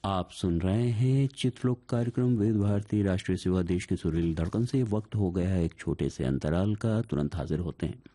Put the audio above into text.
आप सुन रहे हैं चित्रलोक कार्यक्रम वेद भारती राष्ट्रीय सेवा देश की सुरीली धड़कन से। वक्त हो गया है एक छोटे से अंतराल का, तुरंत हाजिर होते हैं।